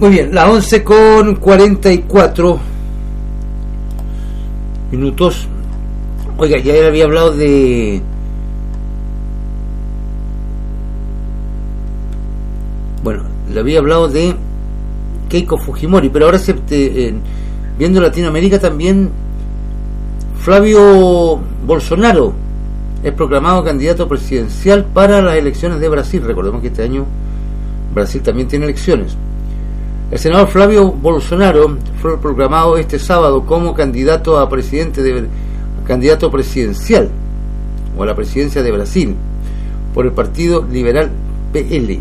Muy bien, las 11:44 minutos. Oiga, ya le había hablado de... Bueno, le había hablado de Keiko Fujimori, pero ahora viendo Latinoamérica también, Flavio Bolsonaro es proclamado candidato presidencial para las elecciones de Brasil. Recordemos que este año Brasil también tiene elecciones. El senador Flavio Bolsonaro fue proclamado este sábado como candidato a candidato presidencial o a la presidencia de Brasil por el Partido Liberal PL,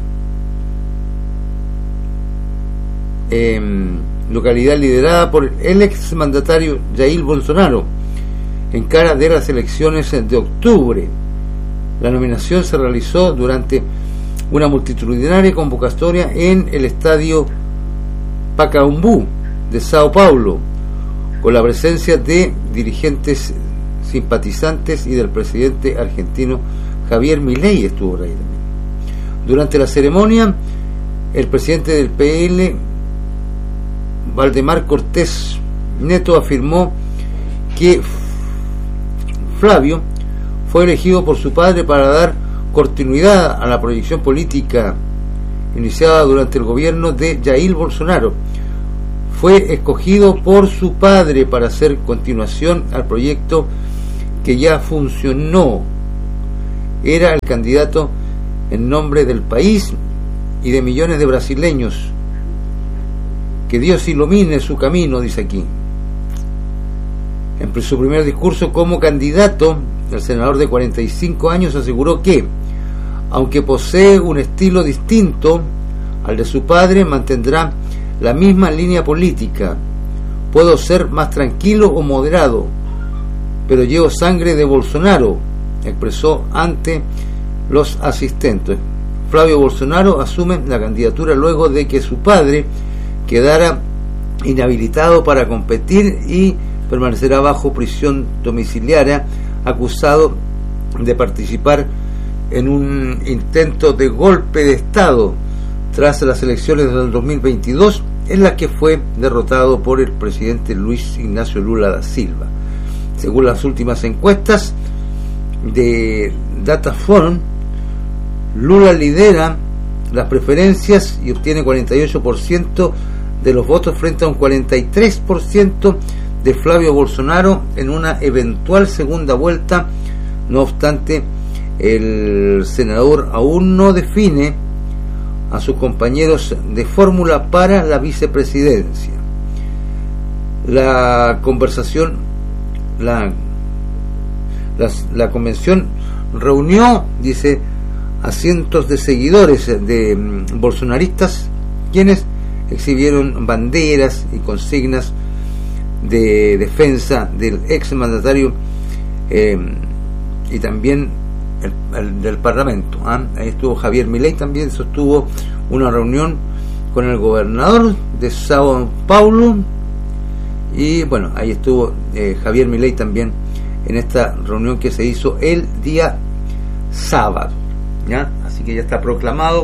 localidad liderada por el ex mandatario Jair Bolsonaro en cara de las elecciones de octubre. La nominación se realizó durante una multitudinaria convocatoria en el estadio Pacaembu de Sao Paulo, con la presencia de dirigentes simpatizantes y del presidente argentino Javier Milei estuvo ahí también. Durante la ceremonia, el presidente del PL, Valdemar Cortés Neto, afirmó que Flavio fue elegido por su padre para dar continuidad a la proyección política iniciada durante el gobierno de Jair Bolsonaro. Fue escogido por su padre para hacer continuación al proyecto que ya funcionó. Era el candidato en nombre del país y de millones de brasileños. Que Dios ilumine su camino, dice aquí. En su primer discurso como candidato, el senador de 45 años aseguró que, aunque posee un estilo distinto al de su padre, mantendrá la misma línea política. Puedo ser más tranquilo o moderado, pero llevo sangre de Bolsonaro, expresó ante los asistentes. Flavio Bolsonaro asume la candidatura luego de que su padre quedara inhabilitado para competir y permanecerá bajo prisión domiciliaria, acusado de participar en un intento de golpe de Estado tras las elecciones del 2022, en las que fue derrotado por el presidente Luis Ignacio Lula da Silva. Según las últimas encuestas de Datafolm, Lula lidera las preferencias y obtiene 48% de los votos frente a un 43% de Flavio Bolsonaro en una eventual segunda vuelta. No obstante, el senador aún no define a sus compañeros de fórmula para la vicepresidencia. La convención reunió, dice, a cientos de seguidores de bolsonaristas, quienes exhibieron banderas y consignas de defensa del ex mandatario y también el del Parlamento. Ahí estuvo Javier Milei, también sostuvo una reunión con el gobernador de Sao Paulo, y bueno, ahí estuvo Javier Milei también en esta reunión que se hizo el día sábado, ¿ya? Así que ya está proclamado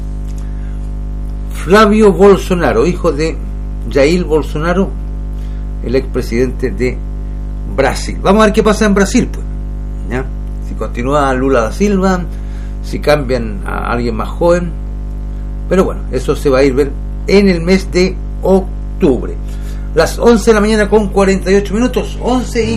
Flavio Bolsonaro, hijo de Jair Bolsonaro, el expresidente de Brasil. Vamos a ver qué pasa en Brasil, pues, ¿ya? Si continúa Lula da Silva, si cambian a alguien más joven, pero bueno, eso se va a ir ver en el mes de octubre. Las 11 de la mañana con 48 minutos, 11 y